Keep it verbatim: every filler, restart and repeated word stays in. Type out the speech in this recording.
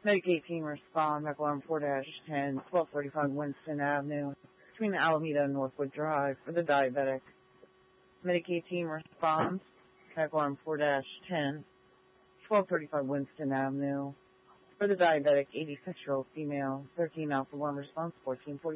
Medicaid team respond, Medical Alarm four ten, twelve thirty-five Winston Avenue, between Alameda and Northwood Drive, for the diabetic. Medicaid team responds, Medical Alarm four ten, twelve thirty-five Winston Avenue, for the diabetic eighty-six-year-old female, thirteen Alpha one response, fourteen forty.